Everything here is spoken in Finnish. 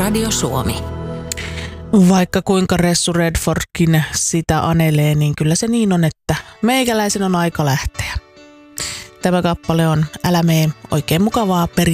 Radio Suomi. Vaikka kuinka Ressu Redfordkin sitä anelee, niin kyllä se niin on, että meikäläisen on aika lähteä. Tämä kappale on Älä mee, oikein mukavaa